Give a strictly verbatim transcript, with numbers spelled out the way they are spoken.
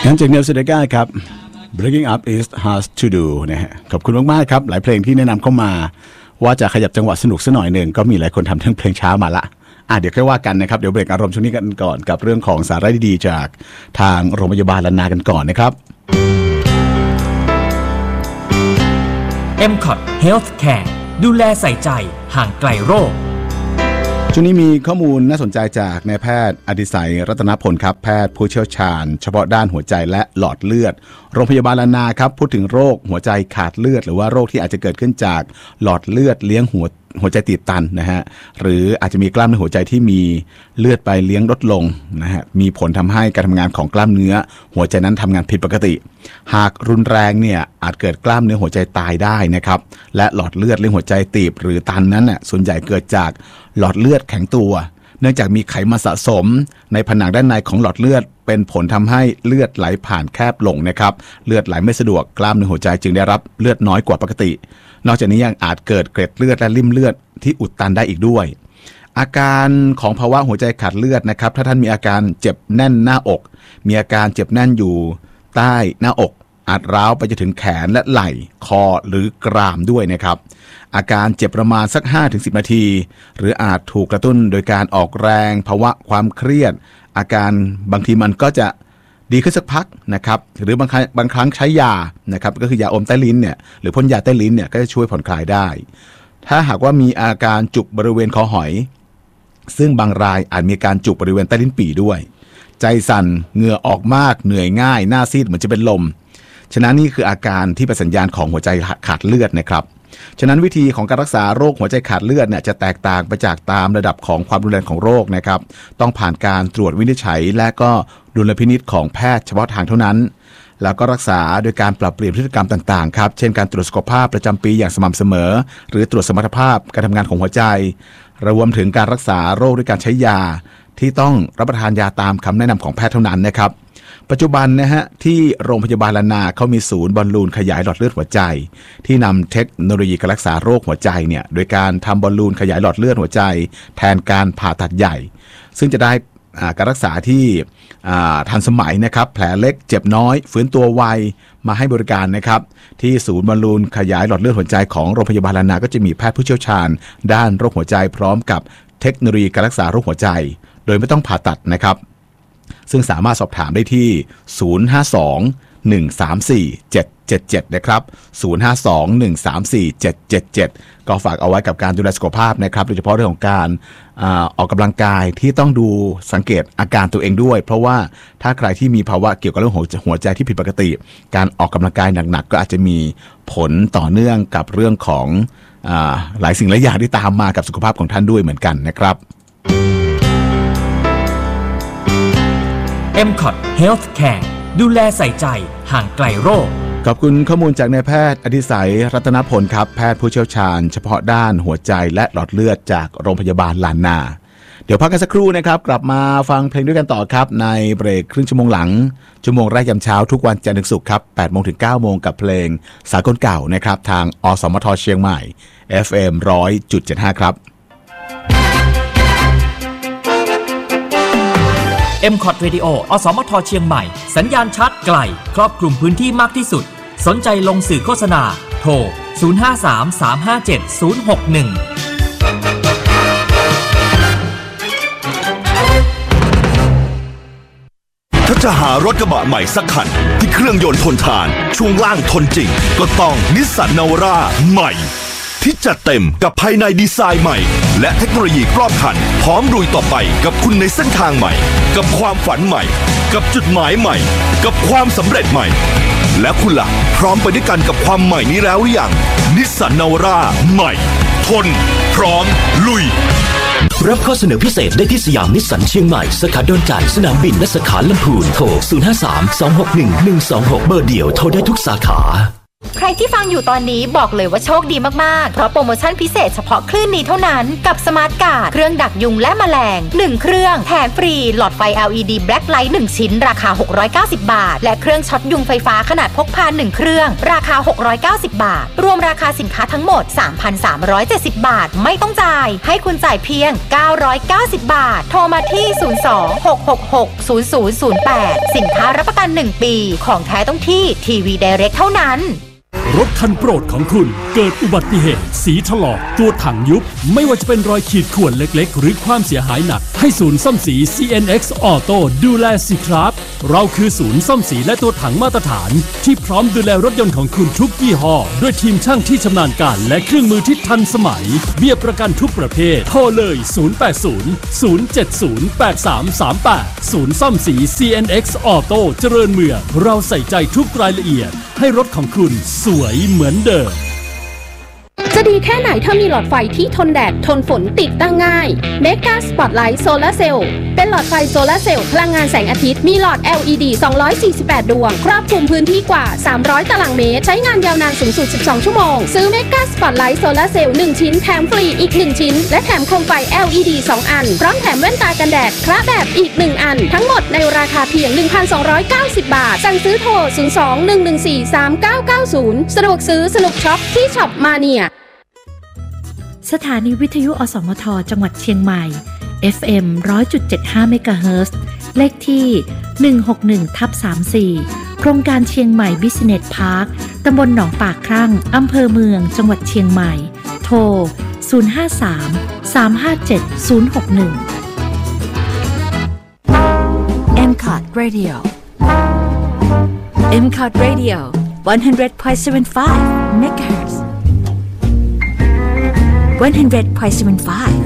งั้นจากเนลเซเดก้าครับ Breaking Up is hard to do นะฮะขอบคุณมากๆครับหลายเพลงที่แนะนำเข้ามาว่าจะขยับจังหวะสนุกสักหน่อยหนึ่งก็มีหลายคนทำทั้งเพลงช้ามาละอ่ะเดี๋ยวค่อยว่ากันนะครับเดี๋ยวเบรกอารมณ์ช่วงนี้กันก่อนกับเรื่องของสาระดีๆจากทางโรงพยาบาลล้านนากันก่อนนะครับเอ็ม คอท Healthcare ดูแลใส่ใจห่างไกลโรคช่วงนี้มีข้อมูลน่าสนใจจากนายแพทย์อดิศัยรัตนพลครับแพทย์ผู้เชี่ยวชาญเฉพาะด้านหัวใจและหลอดเลือดโรงพยาบาลล้านนาครับพูดถึงโรคหัวใจขาดเลือดหรือว่าโรคที่อาจจะเกิดขึ้นจากหลอดเลือดเลี้ยงหัวหัวใจตีบตันนะฮะหรืออาจจะมีกล้ามเนื้อหัวใจที่มีเลือดไปเลี้ยงลดลงนะฮะมีผลทำให้การทำงานของกล้ามเนื้อหัวใจนั้นทำงานผิดปกติหากรุนแรงเนี่ยอาจเกิดกล้ามเนื้อหัวใจตายได้นะครับและหลอดเลือดเลี้ยงหัวใจตีบหรือตันนั้นน่ะส่วนใหญ่เกิดจากหลอดเลือดแข็งตัวเนื่องจากมีไขมันสะสมในผนังด้านในของหลอดเลือดเป็นผลทำให้เลือดไหลผ่านแคบลงนะครับเลือดไหลไม่สะดวกกล้ามเนื้อหัวใจจึงได้รับเลือดน้อยกว่าปกตินอกจากนี้ยังอาจเกิดเกล็ดเลือดและริ่มเลือดที่อุดตันได้อีกด้วยอาการของภาวะหัวใจขาดเลือดนะครับถ้าท่านมีอาการเจ็บแน่นหน้าอกมีอาการเจ็บแน่นอยู่ใต้หน้าอกอาจร้าวไปจนถึงแขนและไหล่คอหรือกรามด้วยนะครับอาการเจ็บประมาณสัก ห้าถึงสิบ นาทีหรืออาจถูกกระตุ้นโดยการออกแรงภาวะความเครียดอาการบางทีมันก็จะดีขึ้นสักพักนะครับหรือบางครั้งบางครั้งใช้ยานะครับก็คือยาอมใต้ลิ้นเนี่ยหรือพ่นยาใต้ลิ้นเนี่ยก็จะช่วยผ่อนคลายได้ถ้าหากว่ามีอาการจุกบริเวณคอหอยซึ่งบางรายอาจมีการจุกบริเวณใต้ลิ้นปี่ด้วยใจสั่นเหงื่อออกมากเหนื่อยง่ายหน้าซีดเหมือนจะเป็นลมฉะนั้นนี่คืออาการที่เป็นสัญญาณของหัวใจขาดเลือดนะครับฉะนั้นวิธีของการรักษาโรคหัวใจขาดเลือดเนี่ยจะแตกต่างไปจากตามระดับของความรุนแรงของโรคนะครับต้องผ่านการตรวจวินิจฉัยและก็ดุลพินิจของแพทย์เฉพาะทางเท่านั้นแล้วก็รักษาโดยการปรับเปลี่ยนพฤติกรรมต่างๆครับเช่นการตรวจสุขภาพประจำปีอย่างสม่ำเสมอหรือตรวจสมรรถภาพการทำงานของหัวใจรวมถึงการรักษาโรคด้วยการใช้ยาที่ต้องรับประทานยาตามคำแนะนำของแพทย์เท่านั้นนะครับปัจจุบันนะฮะที่โรงพยาบาลล้านนาเขามีศูนย์บอลลูนขยายหลอดเลือดหัวใจที่นำเทคโนโลยีการรักษาโรคหัวใจเนี่ยโดยการทำบอลลูนขยายหลอดเลือดหัวใจแทนการผ่าตัดใหญ่ซึ่งจะได้การรักษาที่ทันสมัยนะครับแผลเล็กเจ็บน้อยฟื้นตัวไวมาให้บริการนะครับที่ศูนย์บอลลูนขยายหลอดเลือดหัวใจของโรงพยาบาลล้านนาก็จะมีแพทย์ผู้เชี่ยวชาญด้านโรคหัวใจพร้อมกับเทคโนโลยีการรักษาโรคหัวใจโดยไม่ต้องผ่าตัดนะครับซึ่งสามารถสอบถามได้ที่ศูนย์ ห้า สอง หนึ่ง สาม สี่ เจ็ด เจ็ด เจ็ดนะครับศูนย์ ห้า สอง หนึ่ง สาม สี่ เจ็ด เจ็ด เจ็ดก็ฝากเอาไว้กับการดูแลสุขภาพนะครับโดยเฉพาะเรื่องของการอ่าออกกำลังกายที่ต้องดูสังเกตอาการตัวเองด้วยเพราะว่าถ้าใครที่มีภาวะเกี่ยวกับเรื่องของหัวใจที่ผิดปกติการออกกำลังกายหนักๆก็อาจจะมีผลต่อเนื่องกับเรื่องของอ่าหลายสิ่งหลายอย่างที่ตามมากับสุขภาพของท่านด้วยเหมือนกันนะครับเอ็ม คอท Healthcare ดูแลใส่ใจห่างไกลโรคขอบคุณข้อมูลจากนายแพทย์อดิศัยรัตนพลครับแพทย์ผู้เชี่ยวชาญเฉพาะด้านหัวใจและหลอดเลือดจากโรงพยาบาลล้านนาเดี๋ยวพักกันสักครู่นะครับกลับมาฟังเพลงด้วยกันต่อครับในเบรกครึ่งชั่วโมงหลังชั่วโมงแรกยามเช้าทุกวันจันทร์ถึงศุกร์ครับ แปดโมงถึงเก้าโมงกับเพลงสากลเก่านะครับทางอสมทเชียงใหม่ เอฟ เอ็ม หนึ่งร้อยจุดเจ็ดห้า ครับเอ็ม คอท Radio อสมทเชียงใหม่สัญญาณชัดไกลครอบคลุมพื้นที่มากที่สุดสนใจลงสื่อโฆษณาโทรศูนย์ ห้า สาม สาม ห้า เจ็ด ศูนย์ หก หนึ่งถ้าจะหารถกระบะใหม่สักคันที่เครื่องยนต์ทนทานช่วงล่างทนจริงก็ต้องนิสสันนาวาร่าใหม่ที่จัดเต็มกับภายในดีไซน์ใหม่และเทคโนโลยีรอบคันพร้อมลุยต่อไปกับคุณในเส้นทางใหม่กับความฝันใหม่กับจุดหมายใหม่กับความสำเร็จใหม่และคุณล่ะพร้อมไปด้วยกันกับความใหม่นี้แล้วหรือยังนิสสันนาวาร่าใหม่ทนพร้อมลุยรับข้อเสนอพิเศษได้ที่สยามนิสสันเชียงใหม่สาขาดอนจานสนามบินและสาขาลำพูนโทรศูนย์ ห้า สาม สอง หก หนึ่ง หนึ่ง สอง หกเบอร์เดียวโทรได้ทุกสาขาใครที่ฟังอยู่ตอนนี้บอกเลยว่าโชคดีมากๆเพราะโปรโมชั่นพิเศษเฉพาะคลื่นนี้เท่านั้นกับสมาร์ทการ์ดเครื่องดักยุงและแมลงหนึ่งเครื่องแถมฟรีหลอดไฟ แอล อี ดี Black Light หนึ่งชิ้นราคาหกร้อยเก้าสิบบาทและเครื่องช็อตยุงไฟฟ้าขนาดพกพาหนึ่งเครื่องราคาหกร้อยเก้าสิบบาทรวมราคาสินค้าทั้งหมด สามพันสามร้อยเจ็ดสิบบาทไม่ต้องจ่ายให้คุณจ่ายเพียงเก้าร้อยเก้าสิบบาทโทรมาที่ศูนย์ สอง หก หก หก ศูนย์ ศูนย์ ศูนย์ แปดสินค้ารับประกันหนึ่งปีของแท้ต้องที่ทีวี Direct เท่านั้นรถคันโปรดของคุณเกิดอุบัติเหตุสีถลอกตัวถังยุบไม่ว่าจะเป็นรอยขีดข่วนเล็กๆหรือความเสียหายหนักให้ศูนย์ซ่อมสี ซี เอ็น เอ็กซ์ Auto ดูแลสิครับเราคือศูนย์ซ่อมสีและตัวถังมาตรฐานที่พร้อมดูแลรถยนต์ของคุณทุกยี่ห้อด้วยทีมช่างที่ชำนาญการและเครื่องมือที่ทันสมัยเบี้ยประกันทุกประเภทโทรเลยศูนย์ แปด ศูนย์ ศูนย์ เจ็ด ศูนย์ แปด สาม สาม แปดศูนย์ซ่อมสี ซี เอ็น เอ็กซ์ Auto เจริญเมืองเราใส่ใจทุกรายละเอียดให้รถของคุณสวยเหมือนเดิมจะดีแค่ไหนถ้ามีหลอดไฟที่ทนแดดทนฝนติดตั้งง่าย Mega Spotlight Solar Cell เป็นหลอดไฟโซลาร์เซลล์พลังงานแสงอาทิตย์มีหลอด แอล อี ดี สองร้อยสี่สิบแปดดวงครอบคลุมพื้นที่กว่าสามร้อยตารางเมตรใช้งานยาวนานสูงสุดสิบสองชั่วโมงซื้อ Mega Spotlight Solar Cell หนึ่งชิ้นแถมฟรีอีกหนึ่งชิ้นและแถมโคมไฟ แอล อี ดี สองอันพร้อมแถมแว่นตากันแดดคละแบบอีกหนึ่งอันทั้งหมดในราคาเพียง หนึ่งพันสองร้อยเก้าสิบ บาทสั่งซื้อโทรศูนย์ สอง หนึ่ง หนึ่ง สี่ สาม เก้า เก้า ศูนย์สะดวกซื้อสนุกช็อปที่ช็อปมาเนียสถานีวิทยุอสมทจังหวัดเชียงใหม่ เอฟ เอ็ม หนึ่งร้อยจุดเจ็ดห้า เมกะเฮิรตซ์ เลขที่ หนึ่ง หก หนึ่ง ทับ สามสิบสี่ โครงการเชียงใหม่บิสเนสพาร์ค ตำบลหนองปากครั่ง อำเภอเมือง จังหวัดเชียงใหม่ โทร ศูนย์ ห้า สาม สาม ห้า เจ็ด ศูนย์ หก หนึ่งเอ็ม ซี โอ ที Radio เอ็ม ซี โอ ที Radio หนึ่งร้อยจุดเจ็ดห้า เมกะเฮิรตซ์ หนึ่งร้อยจุดเจ็ดห้า